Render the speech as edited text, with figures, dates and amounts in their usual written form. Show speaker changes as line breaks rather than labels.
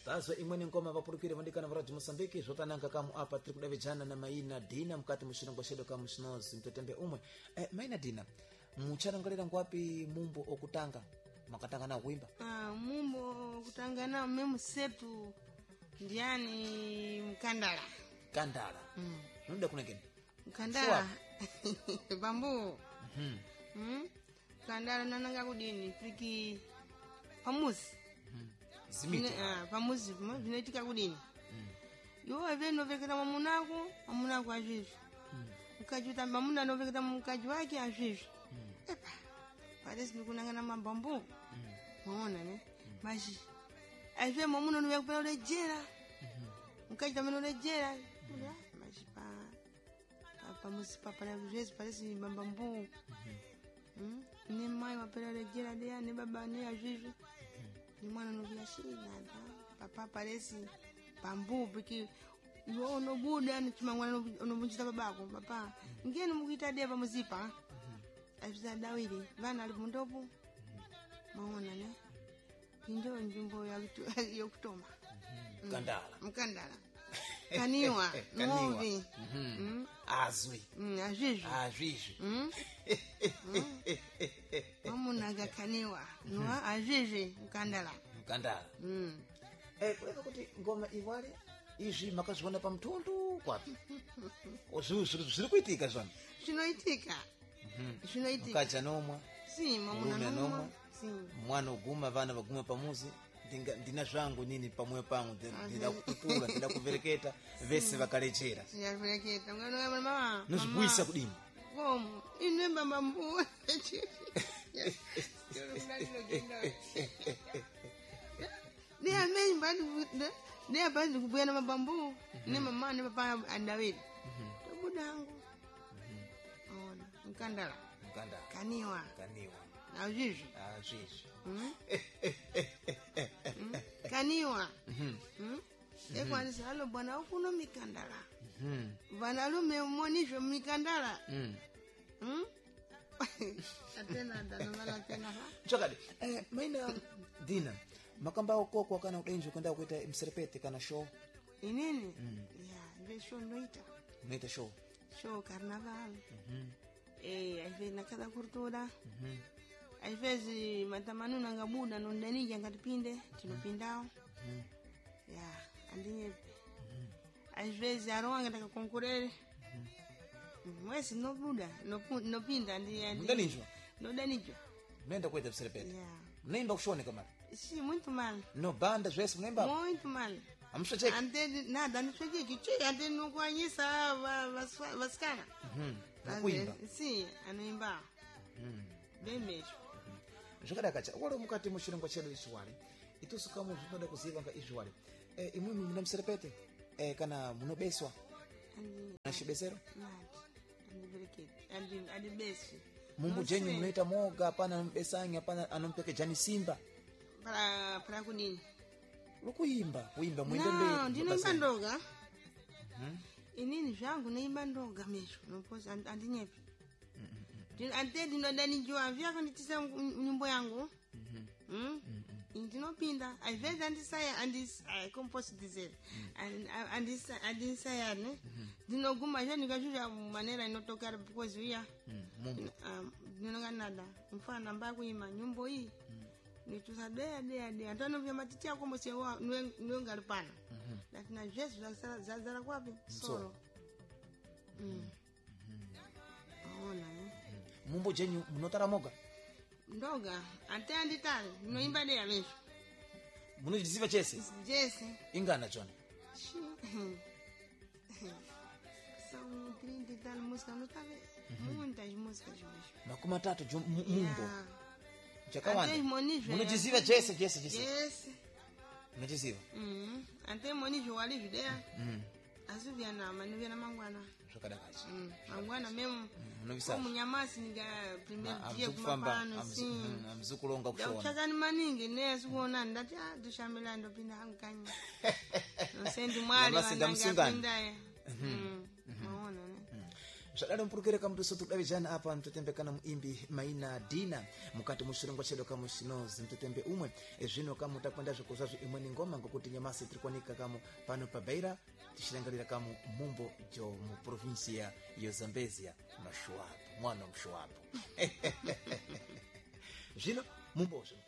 tazwa imweni ngoma vapurukire vandikana varaji Mosambiki zvotananga kamu apa tiri kudavijana na Maina Dina mukati muchirongo chedu kamu chinozi mtotembe umwe. Maina Dina, mucharangalira ngwapi mumbo okutanga makatanga na kuimba?
Mumbo okutanga na memu setu ndiani mkandala.
Kandala. Nunda kunekeni?
Mkandala. Bambu. Kandala nananga kudini priki pamuzi.
Zimiti.
Pamuzi vinoitika kudini. Yo aveno veketa mamunako azvizvi. Mukajuta mamuna noveketa mukaji wake azvizvi. Epa. Paresi nikunangana mabambu. Maona ne? Maji. Azve mamuna novekupela urejera. Mukaji tameno urejera. Maji pamuzi papala zvezi paresi mabambu. Ne mai wapela urejera dea ne baba ne azvizvi. Ni mwana novia shida papa paresi bambu biki yo no buda ni chimangwana onomunjita babako papa ngeni mukuita deva muzipa azviza dawiri vana ali mundopo maona ne injo njumbo yokutoma mkandala kaniwa novi
azwi azvizvi
mamunaga kaniwa no azvizvi mkandala
kuleka kuti ngoma iwale izvi makazviona pamtundu kwapi? Zviri kuitika zvona?
Zvinoitika.
Mukaja nomwa?
Si, mamuna nomwa.
Mwana uguma, vana vaguma pamuzi, ndina zvangu nini pamwe pangu, ndida kututura, ndida kuvereketa, vese vakalechera.
Siyavereketa, mwana mama.
Nozibwisa kudini?
Komu, ine bambu. Dia mei mbadu dia bado kubuya na mabambu ne mama ne papa andawili to budangu ona mkandala kaniwa na azvizvi kaniwa ekwanisa halo bwana ukuno mikandala bwana lume monizho mikandala atena ndana tena
chakadi Maina Dina makamba okoko kana udenjo kwenda kuita mserepete kana show
inini ya show noita show carnaval aive nakada kurtoda aivezi matamanu nangabuda nondanija ngatipinde tinopindao ya andinye aivezi aronga ndaka konkurere mwesi no buda no pinda
ndanijwa
nenda
kuita mserepete mnaimba kushone kama
si muito mal
no banda zvese mnaimba
muito mal
amshocheki
ante nada nishojeki che ante no kuanyisa vasikana
kuimba
si anaimba bemesho
zvakada kacha wale mukati mushirongo chedu izwale itusuka mu zvinoda kuziva nga izwale imwe muna mserepete kana munobeswa na shibesero
andi besi
mumbu jenyu munaita moga hapana mbesanya hapana anompeke jani simba
para kunini
kuimba mwende mbele
no ndinoimba ndoga inini zvangu noimba ndoga mesho nopoza andinyepi ante ndinodani jua vyako nditisa nyimbo yangu ndinopinda aiveza andisaya compose diesel andisaya ne ndinoguma zvo ndikazvizva manera inotokara because uya ndinonga nada mfana mba kuima nyimbo iyi nitusa dea antanovya matiti yako mosewa nwengali pana lakini zvesu zazara kwapi solo aona
mumbo jenyu munotara moga
ndoga ante anditale noimba dea mesho
munojiziva chese ingana chona
são 30 e tal música não tá muitas músicas mesmo
makuma tatu mumbo chakawanda munojiziva chese munojiziva
ante monijo wali videa asuvia na manuvia na mangwana
zvakada kachi
mangwana memu munyamasi niga primer dia kumapano
amzukulonga kushona
chakani maningi nesikuona ndati tushamila ndopinda hankanya nosendi mwali wananga pinda maona ne
zvadali mpulukire kamutuso tukudavijana apa mtotembekana muimbi maina dina mukati mushilongo chedu kamu chinozi mtotembe umwe zvino kamu takwenda zvikozvazvo imwe ni ngoma ngokuti nyamasi tirikuwanika kamu pano pa Beira tichilangalira kamu mumbo jo mu provincia yo Zambezia mashuapo mwana mshuapo zvino mumbo